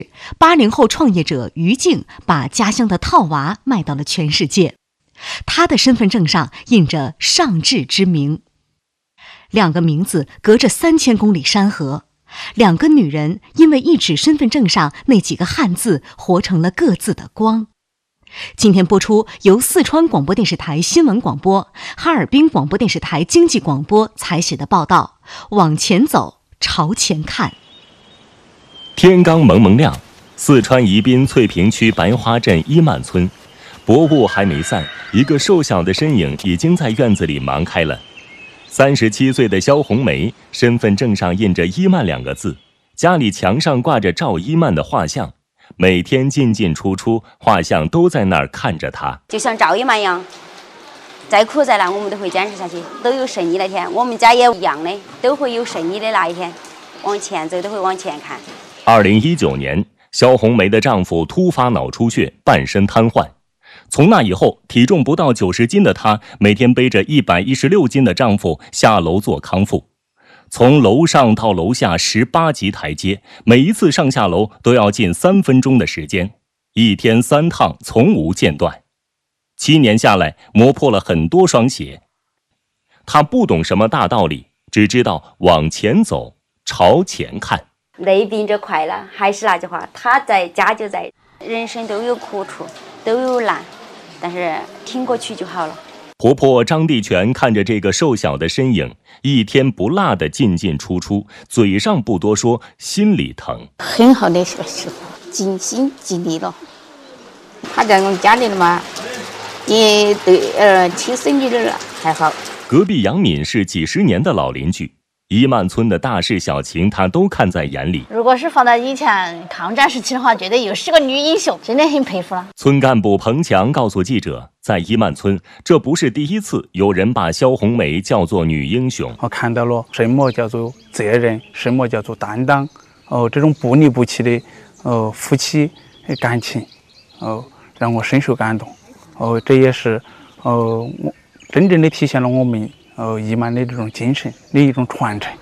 80后创业者于静把家乡的套娃卖到了全世界，她的身份证上印着尚志之名。2个名字隔着3000公里山河，2个女人因为一纸身份证上那几个汉字活成了各自的光。今天播出由四川广播电视台新闻广播、哈尔滨广播电视台经济广播采写的报道，往前走，朝前看。 天刚蒙蒙亮，四川宜宾翠屏区白花镇伊曼村，薄雾还没散，一个瘦小的身影已经在院子里忙开了。37岁的肖红梅，身份证上印着伊曼2个字，家里墙上挂着赵一曼的画像，每天进进出出，画像都在那儿看着她。 就像赵一曼一样，再苦再难我们都会坚持下去，都有胜利那天。我们家也一样的，都会有胜利的那一天，往前走都会往前看。 2019年，肖红梅的丈夫突发脑出血，半身瘫痪。从那以后，体重不到90斤的她，每天背着116斤的丈夫下楼做康复。从楼上到楼下18级台阶，每一次上下楼都要近3分钟的时间，一天3趟，从无间断。7年下来，磨破了很多双鞋。她不懂什么大道理，只知道往前走，朝前看。 累并着快乐，还是那句话，他在家就在。人生都有苦处，都有难，但是挺过去就好了。 婆婆张地全看着这个瘦小的身影，一天不落的进进出出，嘴上不多说，心里疼。 很好的学习，尽心尽力了。他在我们家里了嘛，也对亲生女儿还好。 隔壁杨敏是几10年的老邻居，伊曼村的大事小情他都看在眼里。 如果是放在以前抗战时期的话，觉得又是个女英雄，真的很佩服了。 村干部彭强告诉记者，在伊曼村，这不是第一次有人把肖红梅叫做女英雄。 我看到了什么叫做责任，什么叫做担当，这种不离不弃的夫妻感情，让我深受感动。这也是真正的体现了我们伊曼的这种精神的一种传承。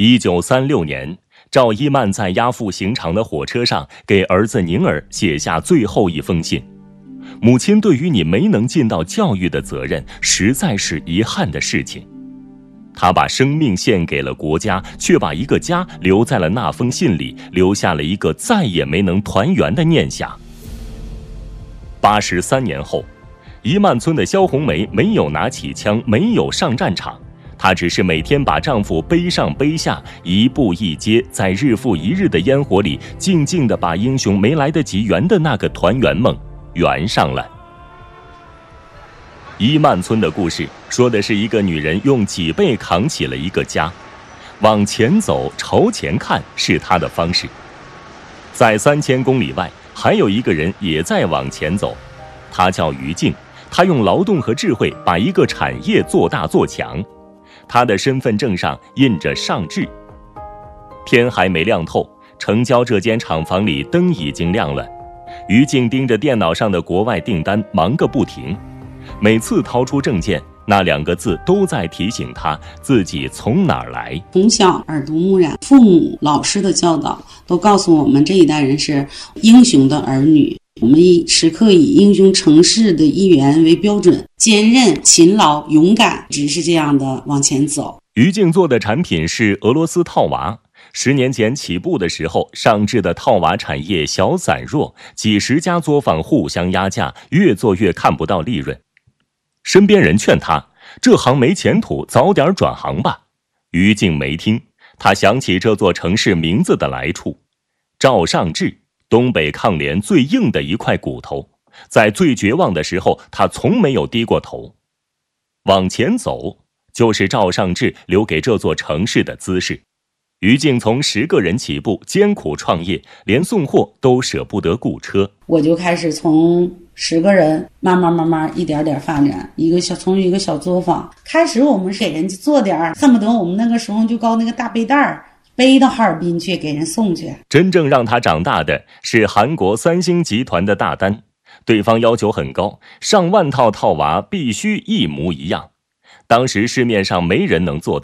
1936年，赵一曼在押赴刑场的火车上给儿子宁儿写下最后一封信。母亲对于你没能尽到教育的责任，实在是遗憾的事情。她把生命献给了国家，却把一个家留在了那封信里，留下了一个再也没能团圆的念想。83年后，伊曼村的肖红梅没有拿起枪，没有上战场，她只是每天把丈夫背上背下，一步一阶，在日复一日的烟火里，静静地把英雄没来得及圆的那个团圆梦圆上了。伊曼村的故事说的是一个女人用脊背扛起了一个家，往前走，朝前看是她的方式。在3000公里外，还有一个人也在往前走，他叫于静。他用劳动和智慧把一个产业做大做强，他的身份证上印着尚志。天还没亮透，城郊这间厂房里灯已经亮了。于静盯着电脑上的国外订单忙个不停，每次掏出证件，那2个字都在提醒他自己从哪儿来。 从小耳濡目染，父母老师的教导都告诉我们，这一代人是英雄的儿女。我们时刻以英雄成事的一员为标准，坚韧、勤劳、勇敢，只是这样的往前走。 于静做的产品是俄罗斯套娃。10年前起步的时候，上至的套娃产业小散弱，几10家作坊互相压价，越做越看不到利润。身边人劝他，这行没前途，早点转行吧。于静没听，他想起这座城市名字的来处，赵尚志，东北抗联最硬的一块骨头，在最绝望的时候，他从没有低过头。往前走，就是赵尚志留给这座城市的姿势。于静从10个人起步，艰苦创业，连送货都舍不得雇车。 我就开始从10个人慢慢一点点发展，从一个小作坊开始，我们给人家做点，恨不得我们那个时候就搞那个大背带背到哈尔滨去给人送去。 真正让他长大的是韩国3星集团的大单，对方要求很高，上万套套娃必须一模一样。当时市面上没人能做到，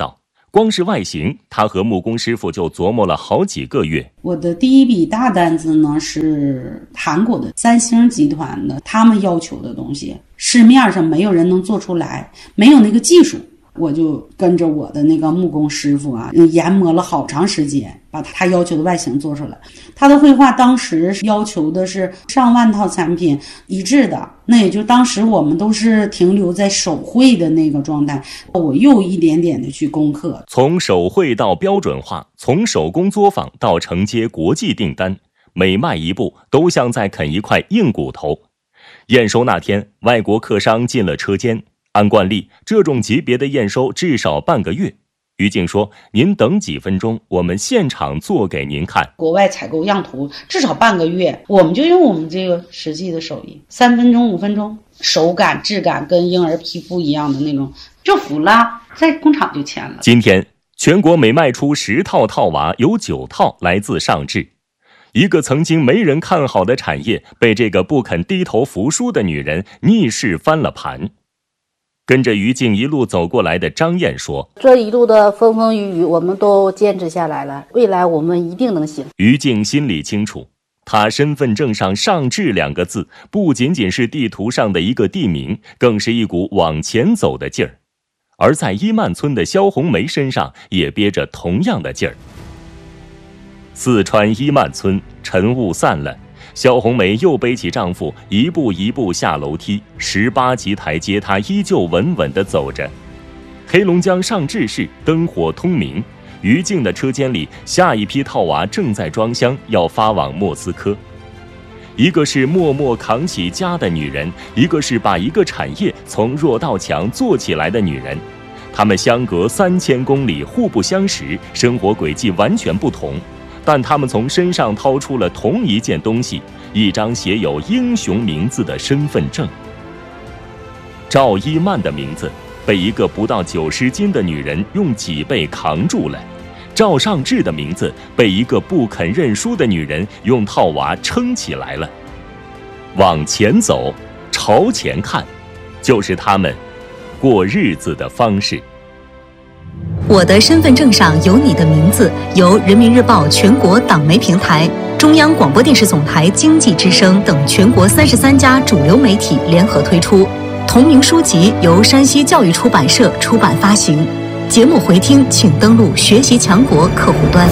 光是外形，他和木工师傅就琢磨了好几个月。 我的第一笔大单子呢是韩国的三星集团的，他们要求的东西市面上没有人能做出来，没有那个技术。我就跟着我的那个木工师傅啊，研磨了好长时间，把他要求的外形做出来。他的绘画当时要求的是上万套产品一致的，那也就当时我们都是停留在手绘的那个状态。我又一点点的去攻克， 从手绘到标准化，从手工作坊到承接国际订单，每迈一步都像在啃一块硬骨头。验收那天，外国客商进了车间，按惯例，这种级别的验收至少半个月。于静说：“您等几分钟，我们现场做给您看。” 国外采购样图至少半个月，我们就用我们这个实际的手艺，3分钟5分钟，手感质感跟婴儿皮肤一样的那种，就服了，在工厂就签了。 今天全国每卖出10套套娃，有9套来自上智。一个曾经没人看好的产业，被这个不肯低头服输的女人逆势翻了盘。跟着于静一路走过来的张燕说：“ 这一路的风风雨雨，我们都坚持下来了，未来我们一定能行。” 于静心里清楚，她身份证上上智2个字，不仅仅是地图上的一个地名，更是一股往前走的劲儿。而在伊曼村的肖红梅身上也憋着同样的劲儿。四川伊曼村晨雾散了，肖红梅又背起丈夫，一步一步下楼梯，18级台阶她依旧稳稳地走着。黑龙江上智市灯火通明，于静的车间里，下一批套娃正在装箱，要发往莫斯科。一个是默默扛起家的女人，一个是把一个产业从弱到强做起来的女人。她们相隔3000公里，互不相识，生活轨迹完全不同，但她们从身上掏出了同一件东西，一张写有英雄名字的身份证。赵一曼的名字被一个不到90斤的女人用脊背扛住了，赵尚志的名字被一个不肯认输的女人用套娃撑起来了。往前走，朝前看，就是他们过日子的方式。 我的身份证上有你的名字，由人民日报全国党媒平台、中央广播电视总台经济之声等全国33家主流媒体联合推出。同名书籍由山西教育出版社出版发行。节目回听请登录学习强国客户端。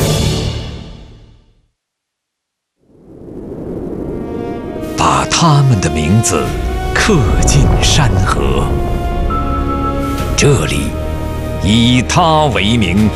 把他们的名字刻进山河，这里以他为名。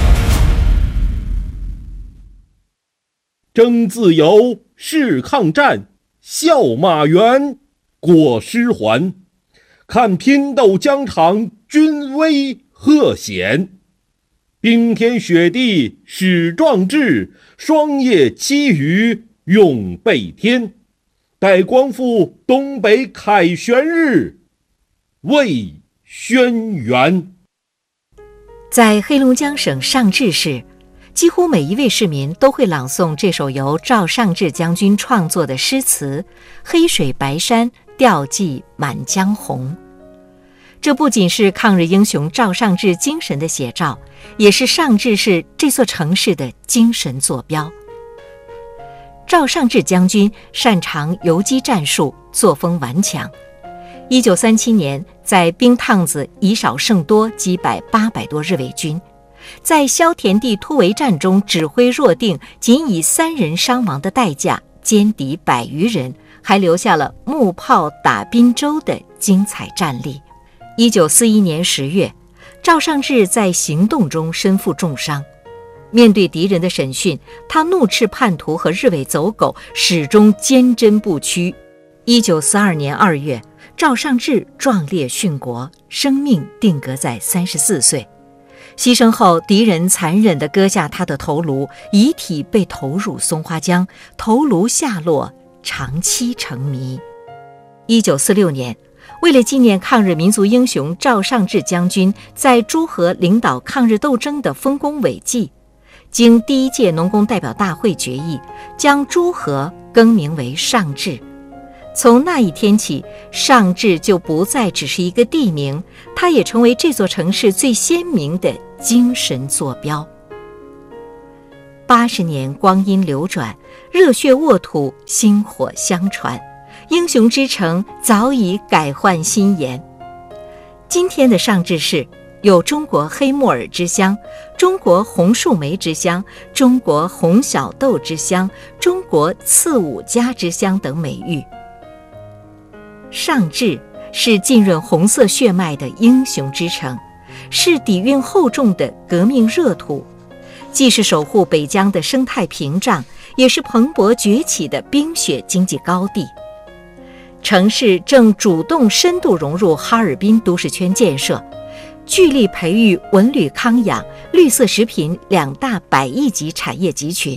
争自由，是抗战，笑马原，过师还。看拼斗疆场，军威赫显。冰天雪地始壮志，霜叶栖雨永被天。待光复东北凯旋日，为轩辕。 在黑龙江省上智市，几乎每一位市民都会朗诵这首由赵尚志将军创作的诗词《黑水白山，吊骑满江红》。这不仅是抗日英雄赵尚志精神的写照，也是上智市这座城市的精神坐标。赵尚志将军擅长游击战术，作风顽强。1937年，在冰趟子以少胜多，击败800多日伪军。在萧田地突围战中指挥若定，仅以3人伤亡的代价歼敌100余人，还留下了木炮打滨州的精彩战例。1941年10月，赵尚志在行动中身负重伤。面对敌人的审讯，他怒斥叛徒和日伪走狗，始终坚贞不屈。1942年2月，赵尚志壮烈殉国，生命定格在34岁。牺牲后，敌人残忍地割下他的头颅，遗体被投入松花江，头颅下落，长期成谜。1946年，为了纪念抗日民族英雄赵尚志将军在诸河领导抗日斗争的丰功伟绩，经第1届农工代表大会决议，将诸河更名为上智。从那一天起，上智就不再只是一个地名，它也成为这座城市最鲜明的精神坐标。80年光阴流转，热血沃土，薪火相传，英雄之城早已改换新颜。今天的上志市有中国黑木耳之乡、中国红树莓之乡、中国红小豆之乡、中国刺五家之乡等美誉。上志是浸润红色血脉的英雄之城，是底蕴厚重的革命热土，既是守护北疆的生态屏障，也是蓬勃崛起的冰雪经济高地。城市正主动深度融入哈尔滨都市圈建设，聚力培育文旅康养、绿色食品2大100亿级产业集群。